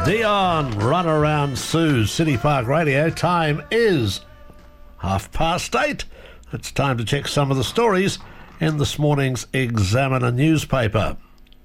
Dion, Run Around Sue, City Park Radio. Time is 8:30. It's time to check some of the stories in this morning's Examiner newspaper.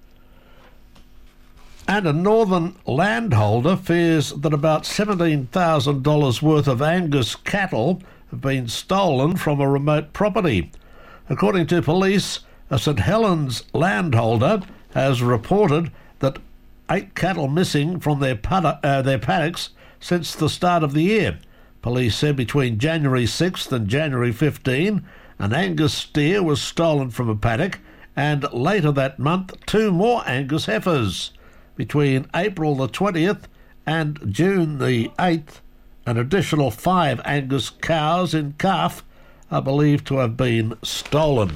And a northern landholder fears that about $17,000 worth of Angus cattle have been stolen from a remote property. According to police, a St Helens landholder has reported that 8 cattle missing from their paddocks since the start of the year. Police said between January 6th and January 15, an Angus steer was stolen from a paddock, and later that month 2 more Angus heifers. Between April the 20th and June the 8th, an additional 5 Angus cows in calf are believed to have been stolen.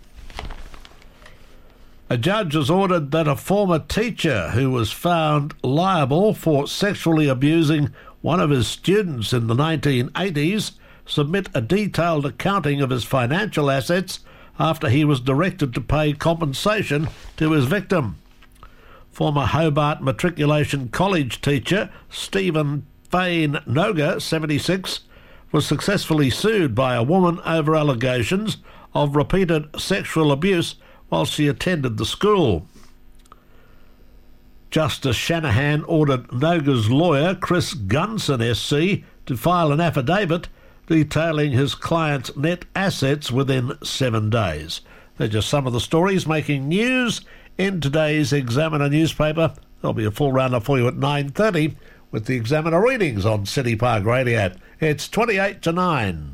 A judge has ordered that a former teacher who was found liable for sexually abusing one of his students in the 1980s submit a detailed accounting of his financial assets after he was directed to pay compensation to his victim. Former Hobart Matriculation College teacher Stephen Fane Noga, 76, was successfully sued by a woman over allegations of repeated sexual abuse while she attended the school. Justice Shanahan ordered Noga's lawyer, Chris Gunson SC, to file an affidavit detailing his client's net assets within 7 days. They're just some of the stories making news in today's Examiner newspaper. There'll be a full roundup for you at 9:30 with the Examiner readings on City Park Radio. It's 28 to 9.